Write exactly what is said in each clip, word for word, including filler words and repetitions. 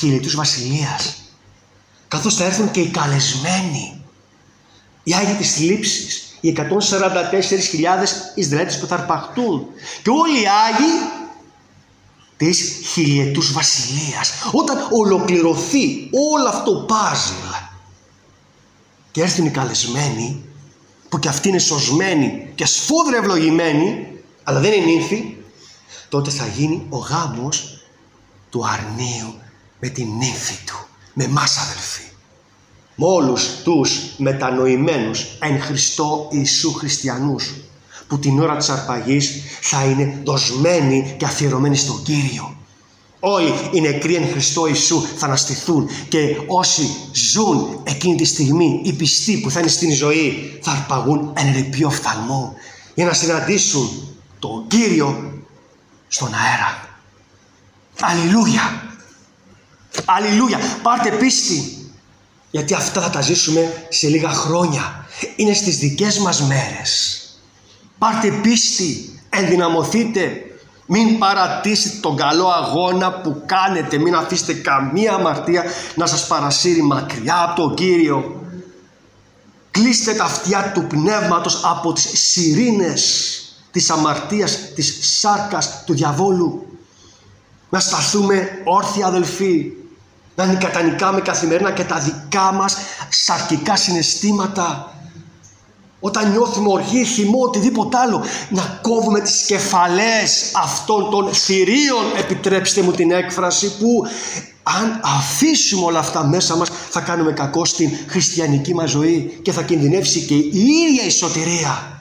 χιλιετούς βασιλείας. Καθώς θα έρθουν και οι καλεσμένοι, οι Άγιοι της Λήψης, οι εκατόν σαράντα τέσσερις χιλιάδες Ισραηλίτες που θα αρπαχτούν και όλοι οι Άγιοι της χιλιετούς βασιλείας. Όταν ολοκληρωθεί όλο αυτό το πάζλ και έρθουν οι καλεσμένοι, που και αυτοί είναι σωσμένοι και σφόδρα ευλογημένοι, αλλά δεν είναι νύμφοι, τότε θα γίνει ο γάμος του αρνίου με την νύμφη του, με εμάς αδελφοί, με όλους τους μετανοημένους εν Χριστώ Ιησού χριστιανούς, που την ώρα της αρπαγής θα είναι δοσμένοι και αφιερωμένοι στον Κύριο. Όλοι οι νεκροί εν Χριστώ Ιησού θα αναστηθούν και όσοι ζουν εκείνη τη στιγμή, οι πιστοί που θα είναι στην ζωή, θα αρπαγούν εν ρηπείο οφθαλμού για να συναντήσουν τον Κύριο στον αέρα. Αλληλούια! Αλληλούια! Πάρτε πίστη, γιατί αυτά θα τα ζήσουμε σε λίγα χρόνια. Είναι στις δικές μας μέρες. Πάρτε πίστη, ενδυναμωθείτε, μην παρατήσετε τον καλό αγώνα που κάνετε, μην αφήσετε καμία αμαρτία να σας παρασύρει μακριά από τον Κύριο. Κλείστε τα αυτιά του πνεύματος από τις σιρήνες της αμαρτίας, της σάρκας του διαβόλου. Να σταθούμε όρθιοι αδελφοί, να νικατανικάμε καθημερινά και τα δικά μας σαρκικά συναισθήματα. Όταν νιώθουμε οργή, θυμό, οτιδήποτε άλλο, να κόβουμε τις κεφαλές αυτών των θηρίων, επιτρέψτε μου την έκφραση, που αν αφήσουμε όλα αυτά μέσα μας θα κάνουμε κακό στην χριστιανική μας ζωή και θα κινδυνεύσει και η ίδια η σωτηρία.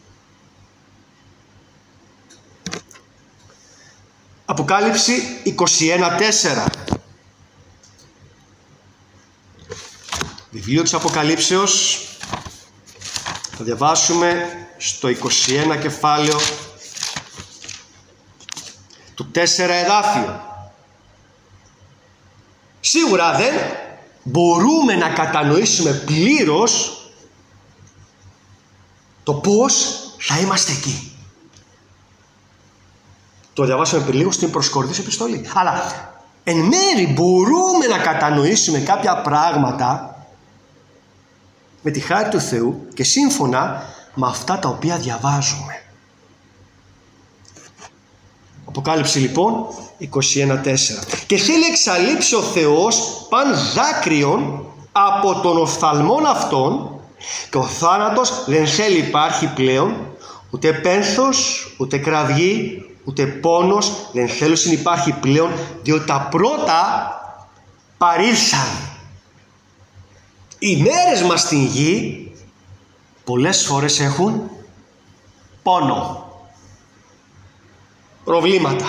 Αποκάλυψη είκοσι ένα τέσσερα. Βιβλίο της Αποκαλύψεως. Θα διαβάσουμε στο είκοσι ένα κεφάλαιο το τέσσερα εδάφιο. Σίγουρα δεν μπορούμε να κατανοήσουμε πλήρως το πώς θα είμαστε εκεί. Το διαβάσαμε πριν λίγο στην προς Κορινθίους επιστολή. Αλλά εν μέρει μπορούμε να κατανοήσουμε κάποια πράγματα με τη χάρη του Θεού και σύμφωνα με αυτά τα οποία διαβάζουμε. Αποκάλυψη λοιπόν είκοσι ένα τέσσερα. Και θέλει εξαλείψει ο Θεός παν δάκρυον από τον οφθαλμόν αυτών, και ο θάνατος δεν θέλει υπάρχει πλέον, ούτε πένθος, ούτε κραυγή, ούτε πόνος δεν θέλει υπάρχει πλέον, διότι τα πρώτα παρήλθαν. Οι μέρες μας στην γη πολλές φορές έχουν πόνο, προβλήματα,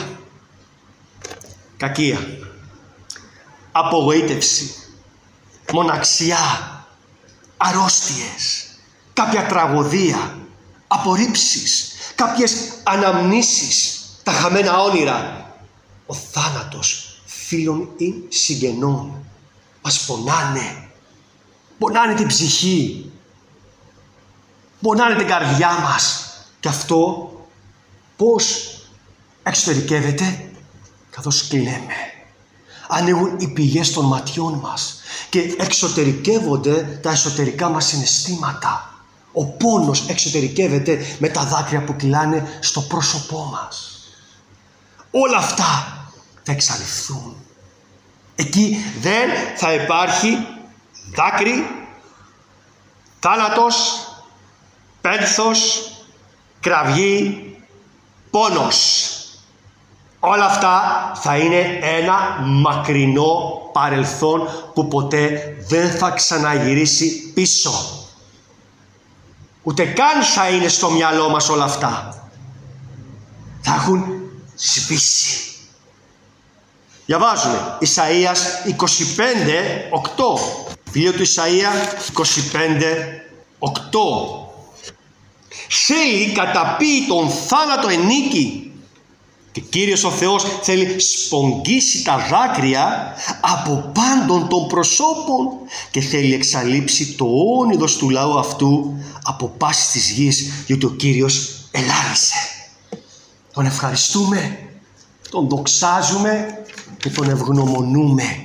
κακία, απογοήτευση, μοναξιά, αρρώστιες, κάποια τραγωδία, απορρίψεις, κάποιες αναμνήσεις, τα χαμένα όνειρα. Ο θάνατος φίλων ή συγγενών μας πονάνε. Πονάνε την ψυχή, πονάνε την καρδιά μας. Και αυτό πώς εξωτερικεύεται? Καθώς κλαίμε. Ανοίγουν οι πηγές των ματιών μας και εξωτερικεύονται τα εσωτερικά μας συναισθήματα. Ο πόνος εξωτερικεύεται με τα δάκρυα που κυλάνε στο πρόσωπό μας. Όλα αυτά θα εξαλειφθούν. Εκεί δεν θα υπάρχει δάκρυ, θάνατος, πένθος, κραυγή, πόνος. Όλα αυτά θα είναι ένα μακρινό παρελθόν που ποτέ δεν θα ξαναγυρίσει πίσω. Ούτε καν θα είναι στο μυαλό μας όλα αυτά. Θα έχουν σβήσει. Διαβάζουμε Ισαΐας είκοσι πέντε οκτώ. Βιβλίο του Ισαΐα είκοσι πέντε οκτώ. Θέλει καταπεί τον θάνατο εν νίκη. Και Κύριος ο Θεός θέλει σπογγίσει τα δάκρυα από πάντων των προσώπων και θέλει εξαλείψει το όνειδος του λαού αυτού από πάσης της γης, γιατί ο Κύριος ελάλησε. Τον ευχαριστούμε, τον δοξάζουμε και τον ευγνωμονούμε.